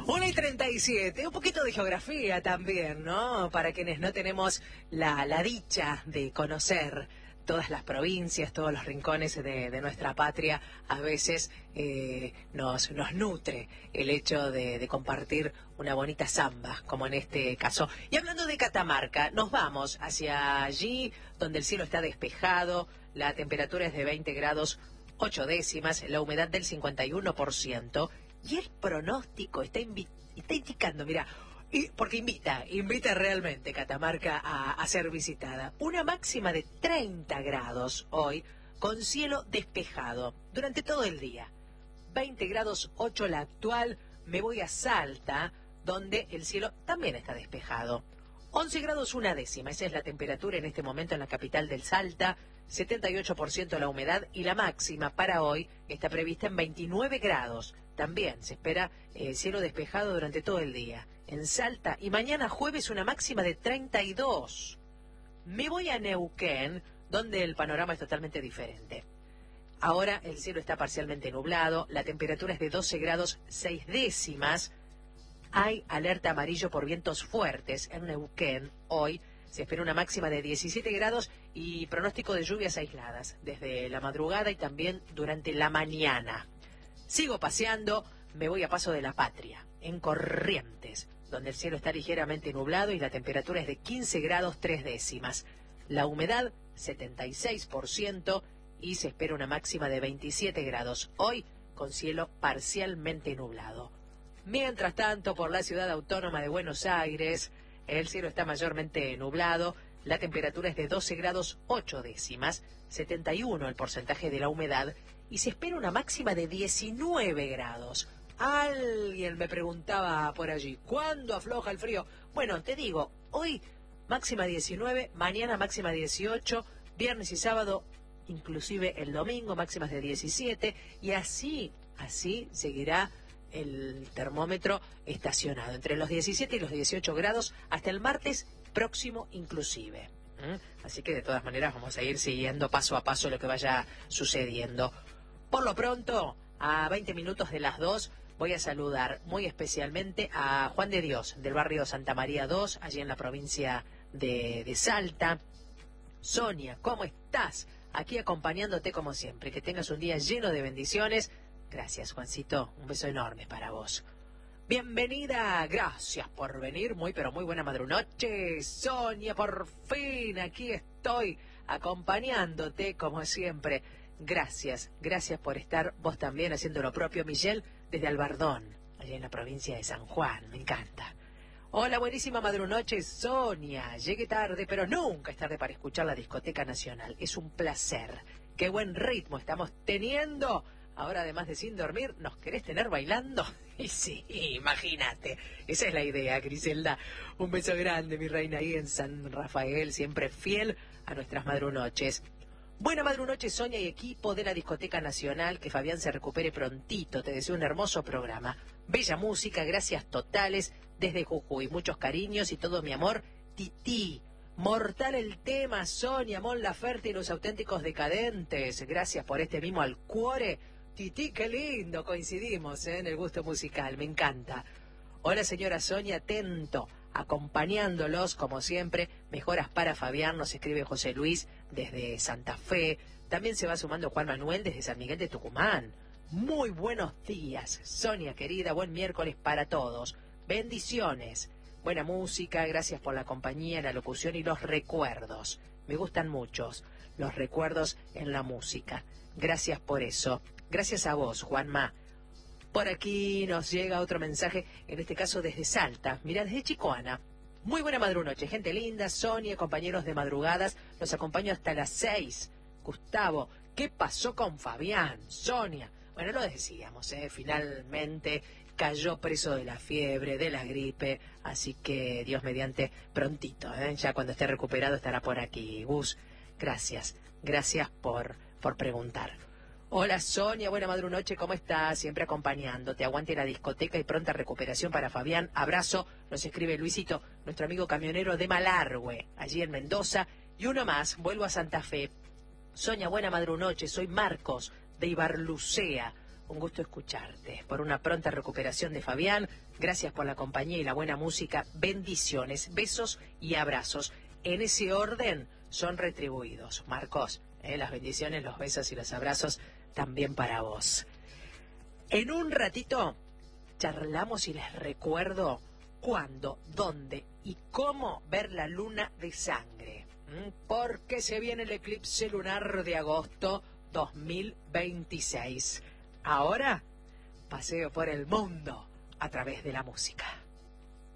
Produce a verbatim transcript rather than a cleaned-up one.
una y treinta y siete, un poquito de geografía también, ¿no? Para quienes no tenemos la, la dicha de conocer todas las provincias, todos los rincones de, de nuestra patria, a veces eh, nos, nos nutre el hecho de, de compartir una bonita samba, como en este caso. Y hablando de Catamarca, nos vamos hacia allí, donde el cielo está despejado, la temperatura es de veinte grados ocho décimas, la humedad del cincuenta y uno por ciento, y el pronóstico está, está indicando, mira, y porque invita, invita realmente Catamarca a, a ser visitada. Una máxima de treinta grados hoy, con cielo despejado durante todo el día. veinte grados ocho la actual. Me voy a Salta, donde el cielo también está despejado. once grados una décima, esa es la temperatura en este momento en la capital del Salta. setenta y ocho por ciento la humedad, y la máxima para hoy está prevista en veintinueve grados. También se espera eh, cielo despejado durante todo el día en Salta, y mañana jueves una máxima de treinta y dos. Me voy a Neuquén, donde el panorama es totalmente diferente. Ahora el cielo está parcialmente nublado, la temperatura es de doce grados seis décimas. Hay alerta amarillo por vientos fuertes en Neuquén. Hoy se espera una máxima de diecisiete grados y pronóstico de lluvias aisladas desde la madrugada y también durante la mañana. Sigo paseando, me voy a Paso de la Patria, en Corrientes, donde el cielo está ligeramente nublado y la temperatura es de quince grados tres décimas. La humedad setenta y seis por ciento y se espera una máxima de veintisiete grados. Hoy con cielo parcialmente nublado. Mientras tanto, por la ciudad autónoma de Buenos Aires, el cielo está mayormente nublado, la temperatura es de doce grados ocho décimas, setenta y uno el porcentaje de la humedad, y se espera una máxima de diecinueve grados. Alguien me preguntaba por allí, ¿cuándo afloja el frío? Bueno, te digo, hoy máxima diecinueve, mañana máxima dieciocho, viernes y sábado, inclusive el domingo, máximas de diecisiete, y así, así seguirá el termómetro estacionado entre los diecisiete y los dieciocho grados hasta el martes próximo inclusive. ¿Mm? Así que de todas maneras vamos a ir siguiendo paso a paso lo que vaya sucediendo. Por lo pronto, a veinte minutos de las dos, voy a saludar muy especialmente a Juan de Dios, del barrio Santa María dos, allí en la provincia de, de Salta. Sonia, ¿cómo estás? Aquí acompañándote como siempre. Que tengas un día lleno de bendiciones. Gracias, Juancito. Un beso enorme para vos. Bienvenida. Gracias por venir. Muy, pero muy buena madrunoche. Sonia, por fin aquí estoy acompañándote como siempre. Gracias. Gracias por estar vos también haciendo lo propio. Michelle, desde Albardón, allá en la provincia de San Juan. Me encanta. Hola, buenísima madrunoche, Sonia. Llegué tarde, pero nunca es tarde para escuchar la Discoteca Nacional. Es un placer. Qué buen ritmo estamos teniendo. Ahora, además de sin dormir, ¿nos querés tener bailando? Y sí, imagínate. Esa es la idea, Griselda. Un beso grande, mi reina, ahí en San Rafael, siempre fiel a nuestras madrunoches. Buena madrunoche, Sonia y equipo de la Discoteca Nacional. Que Fabián se recupere prontito. Te deseo un hermoso programa. Bella música, gracias totales desde Jujuy. Muchos cariños y todo mi amor. Tití. Mortal el tema, Sonia, Mon Laferte y los auténticos decadentes. Gracias por este mimo al cuore. Tití, qué lindo, coincidimos ¿eh? en el gusto musical, me encanta. Hola señora Sonia, atento, acompañándolos como siempre. Mejoras para Fabián, nos escribe José Luis desde Santa Fe. También se va sumando Juan Manuel desde San Miguel de Tucumán. Muy buenos días, Sonia querida, buen miércoles para todos. Bendiciones, buena música, gracias por la compañía, la locución y los recuerdos. Me gustan muchos los recuerdos en la música. Gracias por eso. Gracias a vos, Juanma. Por aquí nos llega otro mensaje, en este caso desde Salta. Mirá, desde Chicoana. Muy buena madrunoche, gente linda. Sonia, compañeros de madrugadas, los acompaño hasta las seis. Gustavo, ¿qué pasó con Fabián? Sonia. Bueno, lo decíamos, ¿eh? Finalmente cayó preso de la fiebre, de la gripe, así que Dios mediante prontito, ¿eh? Ya cuando esté recuperado estará por aquí. Gus, gracias, gracias por, por preguntar. Hola Sonia, buena madrunoche, ¿cómo estás? Siempre acompañándote, aguante la discoteca y pronta recuperación para Fabián. Abrazo, nos escribe Luisito, nuestro amigo camionero de Malargüe, allí en Mendoza. Y uno más, vuelvo a Santa Fe. Sonia, buena madrunoche, soy Marcos de Ibarlucea. un gusto escucharte. Por una pronta recuperación de Fabián, gracias por la compañía y la buena música. Bendiciones, besos y abrazos. En ese orden son retribuidos. Marcos, eh, las bendiciones, los besos y los abrazos también para vos. En un ratito charlamos y les recuerdo cuándo, dónde y cómo ver la luna de sangre. ¿Mm? Porque se viene el eclipse lunar de agosto dos mil veintiséis. Ahora, paseo por el mundo a través de la música.